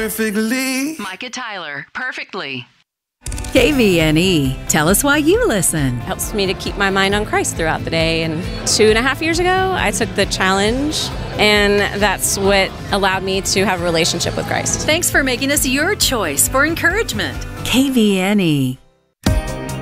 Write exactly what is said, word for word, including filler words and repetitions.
perfectly. Micah Tyler, Perfectly. K V N E. Tell us why you listen. Helps me to keep my mind on Christ throughout the day. And two and a half years ago, I took the challenge, and that's what allowed me to have a relationship with Christ. Thanks for making us your choice for encouragement. K V N E.